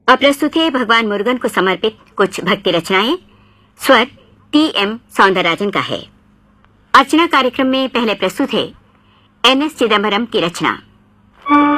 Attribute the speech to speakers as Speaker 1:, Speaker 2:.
Speaker 1: अब प्रस्तुत है भगवान मुरुगन को समर्पित कुछ भक्ति रचनाएं। स्वर टी.एम. सौंदरराजन का है। अर्चना कार्यक्रम में पहले प्रस्तुत है एन.एस. चिदम्बरम की रचना।